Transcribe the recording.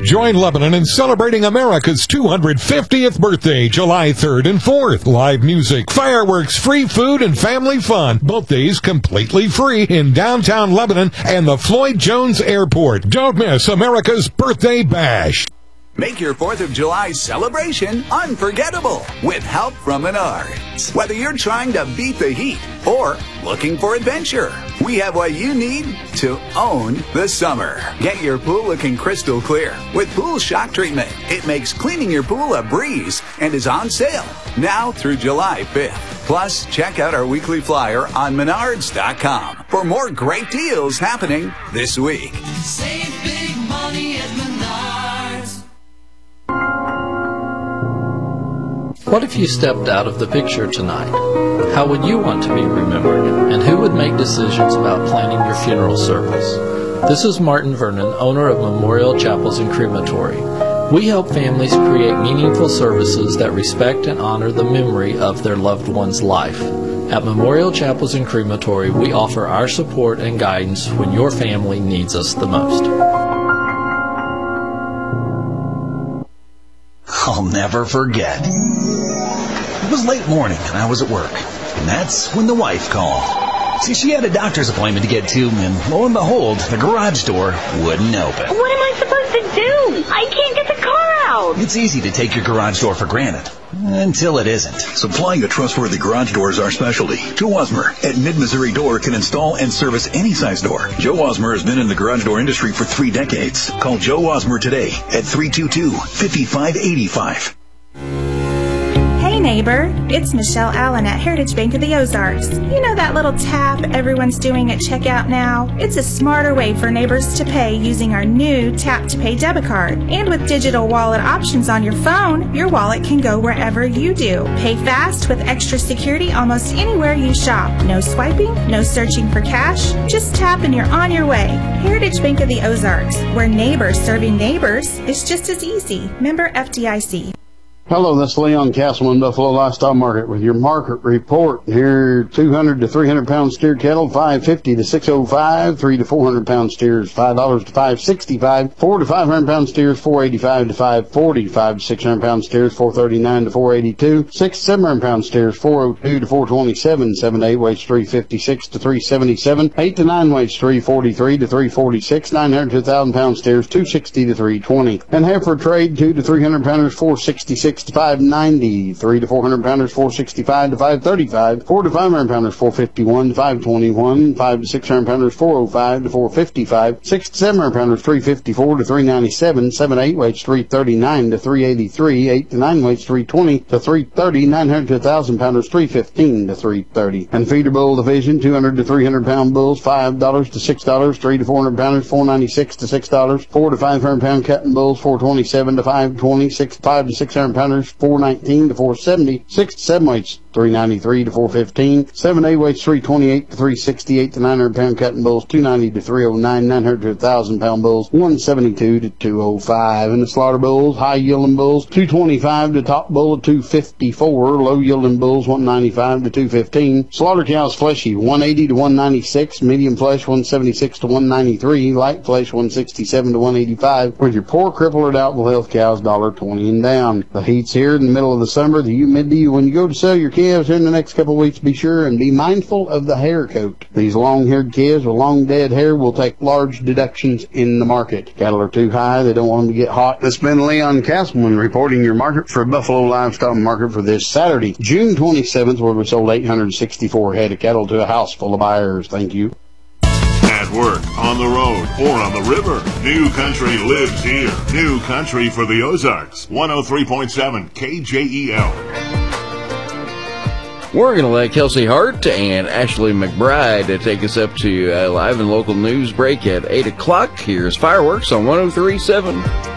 Join Lebanon in celebrating America's 250th birthday, July 3rd and 4th. Live music, fireworks, free food, and family fun. Both days completely free in downtown Lebanon and the Floyd Jones Airport. Don't miss America's Birthday Bash. Make your 4th of July celebration unforgettable with help from Menards. Whether you're trying to beat the heat or looking for adventure, we have what you need to own the summer. Get your pool looking crystal clear with Pool Shock Treatment. It makes cleaning your pool a breeze and is on sale now through July 5th. Plus, check out our weekly flyer on Menards.com for more great deals happening this week. Save big money at Menards. What if you stepped out of the picture tonight? How would you want to be remembered? And who would make decisions about planning your funeral service? This is Martin Vernon, owner of Memorial Chapels and Crematory. We help families create meaningful services that respect and honor the memory of their loved one's life. At Memorial Chapels and Crematory, we offer our support and guidance when your family needs us the most. I'll never forget. It was late morning and I was at work, and that's when the wife called. See, she had a doctor's appointment to get to, and lo and behold, the garage door wouldn't open. What am I supposed to do? I can't get the car out. It's easy to take your garage door for granted, until it isn't. Supplying a trustworthy garage door is our specialty. Joe Osmer at Mid-Missouri Door can install and service any size door. Joe Osmer has been in the garage door industry for 3 decades. Call Joe Osmer today at 322-5585. Hey neighbor, it's Michelle Allen at Heritage Bank of the Ozarks. You know that little tap everyone's doing at checkout now? It's a smarter way for neighbors to pay using our new Tap to Pay debit card. And with digital wallet options on your phone, your wallet can go wherever you do. Pay fast with extra security almost anywhere you shop. No swiping, no searching for cash. Just tap and you're on your way. Heritage Bank of the Ozarks, where neighbors serving neighbors is just as easy. Member FDIC. Hello, this is Leon Castleman, Buffalo Livestock Market with your market report. Here, 200 to 300 pound steer cattle, $5.50 to $6.05. 300 to 400 pound steers, $5 to $5.65. 400 to 500 pound steers, $4.85 to $5.40. 500 to 600 pound steers, $4.39 to $4.82. 600 to 700 pound steers, $4.02 to $4.27. 7 to 8 weights, $3.56 to $3.77. 8 to 9 weights, $3.43 to $3.46. 900 to 1,000 pound steers, $2.60 to $3.20. And heifer trade, 200 to 300 pounders, $4.66 to $5.90. 300 to 400 pounders, $4.65 to $5.35. 400 to 500 pounders, $4.51 to $5.21. 500 to 600 pounders, $4.05 to $4.55. 600 to 700 pounders, $3.54 to $3.97. 7 to 8 weights, $3.39 to $3.83. 8 to 9 weights, $3.20 to $3.30. 900 to 1,000 pounders, $3.15 to $3.30. And feeder bull division, 200 to 300 pound bulls, $5 to $6. 300 to 400 pounders, $4.96 to $6. 400 to 500 pound cutting bulls, $4.27 to $5.20. 500 to 600 pounders, $4.19 to $4.70. 6 to 7 weights, $3.93 to $4.15. 7 to 8 weights, $3.28 to $3.60. 8 to 900 pound cutting bulls, $2.90 to $3.09. 900 to 1,000 pound bulls, $1.72 to $2.05. And the slaughter bulls, high yielding bulls, $2.25 to top bull, $2.54. Low yielding bulls, $1.95 to $2.15. Slaughter cows fleshy, $1.80 to $1.96. Medium flesh, $1.76 to $1.93. Light flesh, $1.67 to $1.85. With your poor, crippled, or doubtful health cows, $1.20 and down. The heat's here in the middle of the summer, the humidity. When you go to sell your calves in the next couple of weeks, be sure and be mindful of the hair coat. These long-haired calves with long dead hair will take large deductions in the market. Cattle are too high, they don't want them to get hot. This has been Leon Castleman reporting your market for Buffalo Livestock Market for this Saturday, June 27th, where we sold 864 head of cattle to a house full of buyers. Thank you. At work, on the road, or on the river, New Country lives here. New Country for the Ozarks, 103.7 KJEL. We're going to let Kelsey Hart and Ashley McBride take us up to live and local news break at 8 o'clock. Here's Fireworks on 103.7.